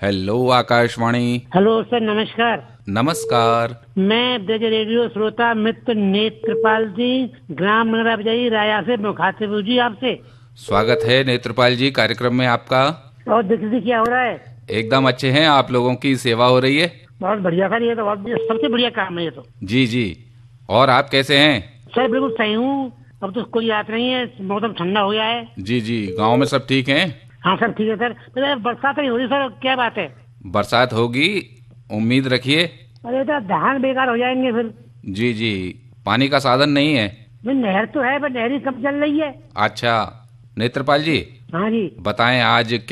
Hello Akashvani. Hello sir, नमस्कार। नमस्कार। मैं ब्रज रेडियो श्रोता मित्र नेत्रपाल जी, ग्राम नगराबजाई राया से मुखातिब हूँ जी आपसे। स्वागत है नेत्रपाल जी कार्यक्रम में आपका। और देखिए क्या हो रहा है। एकदम अच्छे हैं, आप लोगों की सेवा हो रही है। बहुत बढ़िया सर, ये तो सबसे बढ़िया काम है ये तो। जी जी। और आप कैसे हैं? सर बिल्कुल सही हूँ। अब तो कोई याद नहीं है, मौसम ठंडा हो गया है। जी जी, गांव में सब ठीक हैं? हाँ सर ठीक है सर। अरे बरसात नहीं हो रही सर, क्या बात है। बरसात होगी, उम्मीद रखिए। अरे तो धान बेकार हो जाएंगे फिर। जी जी। पानी का साधन नहीं है? भाई नहर तो है पर नहर ही कब चल रही है। अच्छा। नेत्रपाल जी हाँ जी। बताएं आज